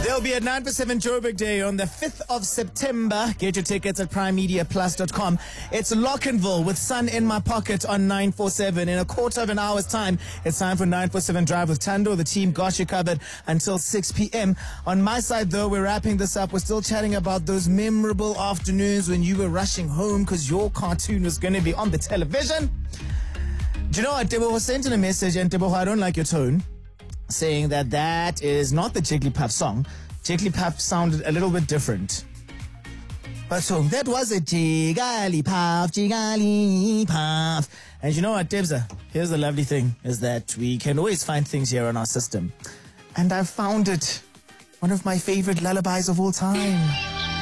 There'll be a 9 for 7 Joburg Day on the 5th of September. Get your tickets at primemediaplus.com. It's Lockenville with Sun in My Pocket on 947. In a quarter of an hour's time, it's time for 947 Drive with Tando. The team got you covered until 6 p.m. On my side, though, we're wrapping this up. We're still chatting about those memorable afternoons when you were rushing home because your cartoon was going to be on the television. Do you know what? Teboho sent in a message, and Teboho, I don't like your tone, saying that is not the Jigglypuff song. Jigglypuff sounded a little bit different. But so that was a Jigglypuff. And you know what, Debza? Here's the lovely thing, is that we can always find things here on our system. And I've found it. One of my favorite lullabies of all time.